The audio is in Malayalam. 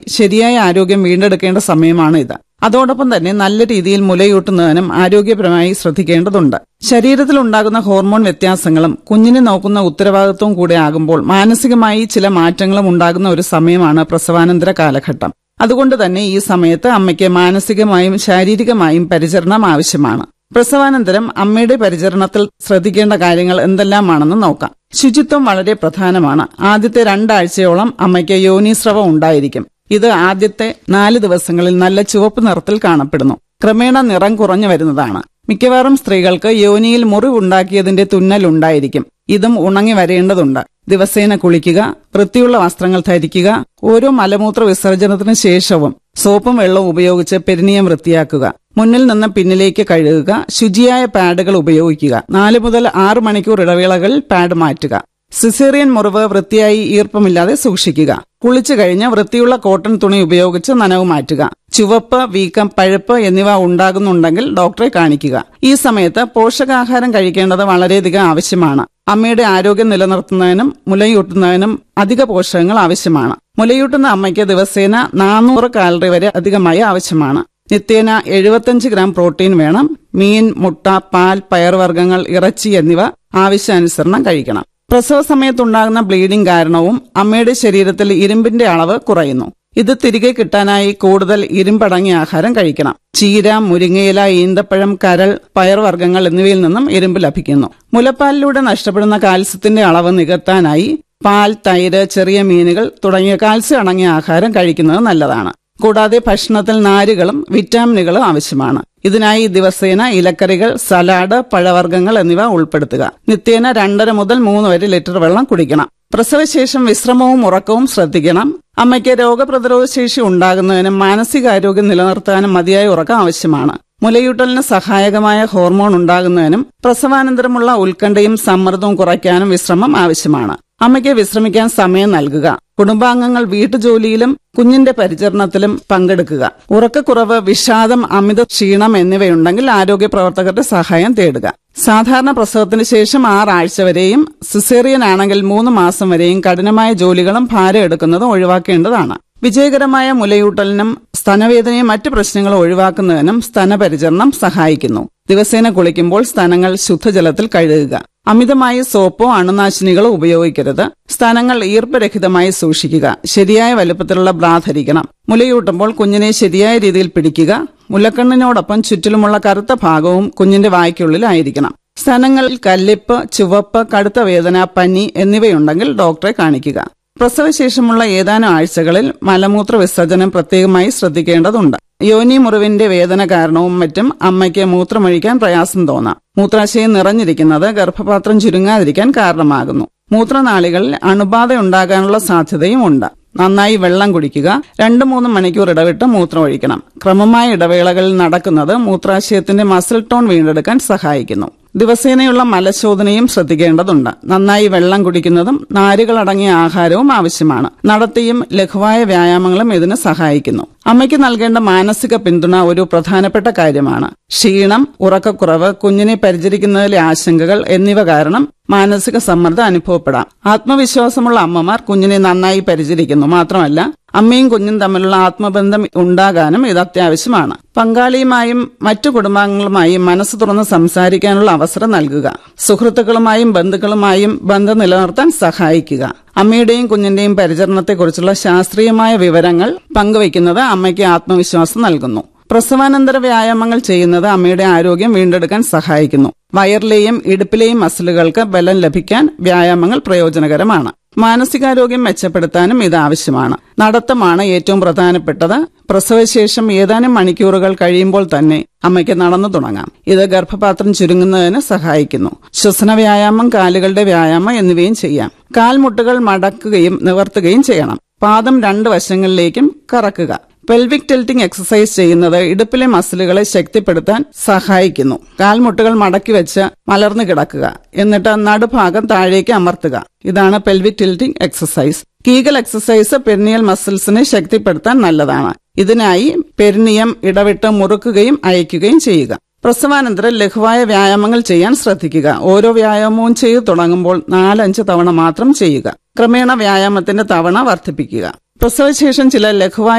ശരിയായ ആരോഗ്യം വീണ്ടെടുക്കേണ്ട സമയമാണ് ഇത്. അതോടൊപ്പം തന്നെ നല്ല രീതിയിൽ മുലയൂട്ടുന്നതിനും ആരോഗ്യപരമായി ശ്രദ്ധിക്കേണ്ടതുണ്ട്. ശരീരത്തിൽ ഉണ്ടാകുന്ന ഹോർമോൺ വ്യത്യാസങ്ങളും കുഞ്ഞിനെ നോക്കുന്ന ഉത്തരവാദിത്വവും കൂടെ ആകുമ്പോൾ മാനസികമായി ചില മാറ്റങ്ങളും ഉണ്ടാകുന്ന ഒരു സമയമാണ് പ്രസവാനന്തര കാലഘട്ടം. അതുകൊണ്ട് തന്നെ ഈ സമയത്ത് അമ്മയ്ക്ക് മാനസികമായും ശാരീരികമായും പരിചരണം ആവശ്യമാണ്. പ്രസവാനന്തരം അമ്മയുടെ പരിചരണത്തിൽ ശ്രദ്ധിക്കേണ്ട കാര്യങ്ങൾ എന്തെല്ലാമാണെന്ന് നോക്കാം. ശുചിത്വം വളരെ പ്രധാനമാണ്. ആദ്യത്തെ 2 ആഴ്ചയോളം അമ്മയ്ക്ക് യോനീസ്രവം ഉണ്ടായിരിക്കും. ഇത് ആദ്യത്തെ 4 ദിവസങ്ങളിൽ നല്ല ചുവപ്പ് നിറത്തിൽ കാണപ്പെടുന്നു. ക്രമേണ നിറം കുറഞ്ഞു വരുന്നതാണ്. മിക്കവാറും സ്ത്രീകൾക്ക് യോനിയിൽ മുറിവുണ്ടാക്കിയതിന്റെ തുന്നലുണ്ടായിരിക്കും. ഇതും ഉണങ്ങി വരേണ്ടതുണ്ട്. ദിവസേന കുളിക്കുക, വൃത്തിയുള്ള വസ്ത്രങ്ങൾ ധരിക്കുക, ഓരോ മലമൂത്ര വിസർജനത്തിനു ശേഷവും സോപ്പും വെള്ളവും ഉപയോഗിച്ച് പെരിനിയം വൃത്തിയാക്കുക, മുന്നിൽ നിന്ന് പിന്നിലേക്ക് കഴുകുക, ശുചിയായ പാഡുകൾ ഉപയോഗിക്കുക, 4 മുതൽ 6 മണിക്കൂർ ഇടവേളകളിൽ പാഡ് മാറ്റുക, സിസേറിയൻ മുറിവ് വൃത്തിയായി ഈർപ്പമില്ലാതെ സൂക്ഷിക്കുക, കുളിച്ചു കഴിഞ്ഞ് വൃത്തിയുള്ള കോട്ടൺ തുണി ഉപയോഗിച്ച് നനവ് മാറ്റുക, ചുവപ്പ്, വീക്കം, പഴുപ്പ് എന്നിവ ഉണ്ടാകുന്നുണ്ടെങ്കിൽ ഡോക്ടറെ കാണിക്കുക. ഈ സമയത്ത് പോഷകാഹാരം കഴിക്കേണ്ടത് വളരെയധികം ആവശ്യമാണ്. അമ്മയുടെ ആരോഗ്യം നിലനിർത്തുന്നതിനും മുലയൂട്ടുന്നതിനും അധിക പോഷകങ്ങൾ ആവശ്യമാണ്. മുലയൂട്ടുന്ന അമ്മയ്ക്ക് ദിവസേന 400 കാലറി വരെ അധികമായി ആവശ്യമാണ്. നിത്യേന 75 ഗ്രാം പ്രോട്ടീൻ വേണം. മീൻ, മുട്ട, പാൽ, പയർവർഗ്ഗങ്ങൾ, ഇറച്ചി എന്നിവ ആവശ്യാനുസരണം കഴിക്കണം. പ്രസവ സമയത്തുണ്ടാകുന്ന ബ്ലീഡിംഗ് കാരണവും അമ്മയുടെ ശരീരത്തിൽ ഇരുമ്പിന്റെ അളവ് കുറയുന്നു. ഇത് തിരികെ കിട്ടാനായി കൂടുതൽ ഇരുമ്പടങ്ങിയ ആഹാരം കഴിക്കണം. ചീര, മുരിങ്ങയില, ഈന്തപ്പഴം, കരൾ, പയർവർഗ്ഗങ്ങൾ എന്നിവയിൽ നിന്നും ഇരുമ്പ് ലഭിക്കുന്നു. മുലപ്പാലിലൂടെ നഷ്ടപ്പെടുന്ന കാൽസ്യത്തിന്റെ അളവ് നികത്താനായി പാൽ, തൈര്, ചെറിയ മീനുകൾ തുടങ്ങിയ കാൽസ്യം അടങ്ങിയ ആഹാരം കഴിക്കുന്നത് നല്ലതാണ്. കൂടാതെ ഭക്ഷണത്തിൽ നാരുകളും വിറ്റാമിനുകളും ആവശ്യമാണ്. ഇതിനായി ദിവസേന ഇലക്കറികൾ, സലാഡ്, പഴവർഗ്ഗങ്ങൾ എന്നിവ ഉൾപ്പെടുത്തുക. നിത്യേന 2.5 മുതൽ 3 വരെ ലിറ്റർ വെള്ളം കുടിക്കണം. പ്രസവശേഷം വിശ്രമവും ഉറക്കവും ശ്രദ്ധിക്കണം. അമ്മയ്ക്ക് രോഗപ്രതിരോധ ശേഷി ഉണ്ടാകുന്നതിനും മാനസികാരോഗ്യം നിലനിർത്താനും മതിയായ ഉറക്കം ആവശ്യമാണ്. മുലയൂട്ടലിന് സഹായകമായ ഹോർമോൺ ഉണ്ടാകുന്നതിനും പ്രസവാനന്തരമുള്ള ഉത്കണ്ഠയും സമ്മർദ്ദവും കുറയ്ക്കാനും വിശ്രമം ആവശ്യമാണ്. അമ്മയ്ക്ക് വിശ്രമിക്കാൻ സമയം നൽകുക. കുടുംബാംഗങ്ങൾ വീട്ടുജോലിയിലും കുഞ്ഞിന്റെ പരിചരണത്തിലും പങ്കെടുക്കുക. ഉറക്കക്കുറവ്, വിഷാദം, അമിത ക്ഷീണം എന്നിവയുണ്ടെങ്കിൽ ആരോഗ്യ പ്രവർത്തകരുടെ സഹായം തേടുക. സാധാരണ പ്രസവത്തിന് ശേഷം 6 ആഴ്ച വരെയും സിസേറിയൻ ആണെങ്കിൽ 3 മാസം വരെയും കഠിനമായ ജോലികളും ഭാരം എടുക്കുന്നതും ഒഴിവാക്കേണ്ടതാണ്. വിജയകരമായ മുലയൂട്ടലിനും സ്തനവേദനയും മറ്റ് പ്രശ്നങ്ങളും ഒഴിവാക്കുന്നതിനും സ്തനപരിചരണം സഹായിക്കുന്നു. ദിവസേന കുളിക്കുമ്പോൾ സ്തനങ്ങൾ ശുദ്ധജലത്തിൽ കഴുകുക. അമിതമായി സോപ്പോ അണുനാശിനികളോ ഉപയോഗിക്കരുത്. സ്തനങ്ങൾ ഈർപ്പരഹിതമായി സൂക്ഷിക്കുക. ശരിയായ വലുപ്പത്തിലുള്ള ബ്രാ ധരിക്കണം. മുലയൂട്ടുമ്പോൾ കുഞ്ഞിനെ ശരിയായ രീതിയിൽ പിടിക്കുക. മുലക്കണ്ണിനോടൊപ്പം ചുറ്റിലുമുള്ള കറുത്ത ഭാഗവും കുഞ്ഞിന്റെ വായ്ക്കുള്ളിലായിരിക്കണം. സ്തനങ്ങളിൽ കല്ലിപ്പ്, ചുവപ്പ്, കടുത്ത വേദന, പനി എന്നിവയുണ്ടെങ്കിൽ ഡോക്ടറെ കാണിക്കുക. പ്രസവശേഷമുള്ള ഏതാനും ആഴ്ചകളിൽ മലമൂത്ര വിസർജനം പ്രത്യേകമായി ശ്രദ്ധിക്കേണ്ടതുണ്ട്. യോനി മുറിവിന്റെ വേദന കാരണവും മറ്റും അമ്മയ്ക്ക് മൂത്രമൊഴിക്കാൻ പ്രയാസം തോന്നാം. മൂത്രാശയം നിറഞ്ഞിരിക്കുന്നത് ഗർഭപാത്രം ചുരുങ്ങാതിരിക്കാൻ കാരണമാകുന്നു. മൂത്രനാളികളിൽ അണുബാധ ഉണ്ടാകാനുള്ള സാധ്യതയും ഉണ്ട്. നന്നായി വെള്ളം കുടിക്കുക. 2-3 മണിക്കൂർ ഇടവിട്ട് മൂത്രമൊഴിക്കണം. ക്രമമായ ഇടവേളകളിൽ നടക്കുന്നത് മൂത്രാശയത്തിന്റെ മസിൽ ടോൺ വീണ്ടെടുക്കാൻ സഹായിക്കുന്നു. ദിവസേനയുള്ള മലശോധനയും ശ്രദ്ധിക്കേണ്ടതുണ്ട്. നന്നായി വെള്ളം കുടിക്കുന്നതും നാരുകളടങ്ങിയ ആഹാരവും ആവശ്യമാണ്. നടത്തിയും ലഘുവായ വ്യായാമങ്ങളും ഇതിന് സഹായിക്കുന്നു. അമ്മയ്ക്ക് നൽകേണ്ട മാനസിക പിന്തുണ ഒരു പ്രധാനപ്പെട്ട കാര്യമാണ്. ക്ഷീണം, ഉറക്കക്കുറവ്, കുഞ്ഞിനെ പരിചരിക്കുന്നതിലെ ആശങ്കകൾ എന്നിവ കാരണം മാനസിക സമ്മർദ്ദം അനുഭവപ്പെടാം. ആത്മവിശ്വാസമുള്ള അമ്മമാർ കുഞ്ഞിനെ നന്നായി പരിചരിക്കുന്നു. മാത്രമല്ല അമ്മയും കുഞ്ഞും തമ്മിലുള്ള ആത്മബന്ധം ഉണ്ടാകാനും ഇത് അത്യാവശ്യമാണ്. പങ്കാളിയുമായും മറ്റു കുടുംബാംഗങ്ങളുമായും മനസ്സ് തുറന്ന് സംസാരിക്കാനുള്ള അവസരം നൽകുക. സുഹൃത്തുക്കളുമായും ബന്ധുക്കളുമായും ബന്ധം നിലനിർത്താൻ സഹായിക്കുക. അമ്മയുടെയും കുഞ്ഞിന്റെയും പരിചരണത്തെക്കുറിച്ചുള്ള ശാസ്ത്രീയമായ വിവരങ്ങൾ പങ്കുവയ്ക്കുന്നത് അമ്മയ്ക്ക് ആത്മവിശ്വാസം നൽകുന്നു. പ്രസവാനന്തര വ്യായാമങ്ങൾ ചെയ്യുന്നത് അമ്മയുടെ ആരോഗ്യം വീണ്ടെടുക്കാൻ സഹായിക്കുന്നു. വയറിലെയും ഇടുപ്പിലെയും മസിലുകൾക്ക് ബലം ലഭിക്കാൻ വ്യായാമങ്ങൾ പ്രയോജനകരമാണ്. മാനസികാരോഗ്യം മെച്ചപ്പെടുത്താനും ഇത് ആവശ്യമാണ്. നടത്തമാണ് ഏറ്റവും പ്രധാനപ്പെട്ടത്. പ്രസവശേഷം ഏതാനും മണിക്കൂറുകൾ കഴിയുമ്പോൾ തന്നെ അമ്മയ്ക്ക് നടന്നു തുടങ്ങാം. ഇത് ഗർഭപാത്രം ചുരുങ്ങുന്നതിന് സഹായിക്കുന്നു. ശ്വസന വ്യായാമം, കാലുകളുടെ വ്യായാമം എന്നിവയും ചെയ്യാം. കാൽമുട്ടുകൾ മടക്കുകയും നിവർത്തുകയും ചെയ്യണം. പാദം 2 വശങ്ങളിലേക്കും കറക്കുക. പെൽവിക് ടിൽറ്റിംഗ് എക്സസൈസ് ചെയ്യുന്നത് ഇടുപ്പിലെ മസിലുകളെ ശക്തിപ്പെടുത്താൻ സഹായിക്കുന്നു. കാൽമുട്ടുകൾ മടക്കി വെച്ച് മലർന്നു കിടക്കുക. എന്നിട്ട് നടുഭാഗം താഴേക്ക് അമർത്തുക. ഇതാണ് pelvic tilting exercise. Kegel exercise perennial മസിൽസിനെ ശക്തിപ്പെടുത്താൻ നല്ലതാണ്. ഇതിനായി പെരിനിയം ഇടവിട്ട് മുറുക്കുകയും അയക്കുകയും ചെയ്യുക. പ്രസവാനന്തരം ലഘുവായ വ്യായാമങ്ങൾ ചെയ്യാൻ ശ്രദ്ധിക്കുക. ഓരോ വ്യായാമവും ചെയ്തു തുടങ്ങുമ്പോൾ 4-5 തവണ മാത്രം ചെയ്യുക. ക്രമേണ വ്യായാമത്തിന്റെ തവണ വർദ്ധിപ്പിക്കുക. പ്രസവശേഷം ചില ലഘുവായ